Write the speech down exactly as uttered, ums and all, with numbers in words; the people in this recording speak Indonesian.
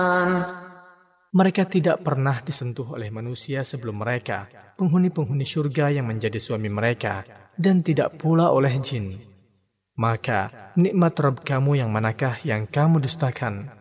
Mereka tidak pernah disentuh oleh manusia sebelum mereka, penghuni-penghuni surga yang menjadi suami mereka, dan tidak pula oleh jin. Maka nikmat Rabb kamu yang manakah yang kamu dustakan?